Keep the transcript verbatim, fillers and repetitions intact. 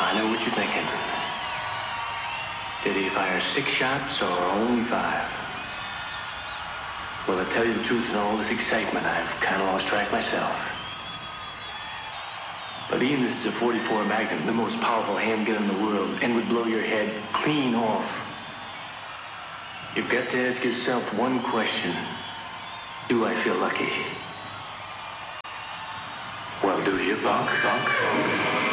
I know what you're thinking. Did he fire six shots or only five? Well, to tell you the truth, in all this excitement, I've kind of lost track myself. But even this is a forty-four Magnum, the most powerful handgun in the world, and would blow your head clean off. You've got to ask yourself one question. Do I feel lucky? Well, do you, Bunk? Bunk? Bunk?